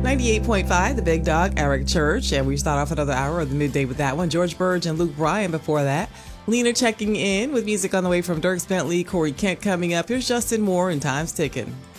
98.5, The Big Dog, Eric Church. And we start off another hour of the midday with that one. George Burge and Luke Bryan before that. Lena checking in with music on the way from Dierks Bentley, Corey Kent coming up. Here's Justin Moore and Time's Ticking.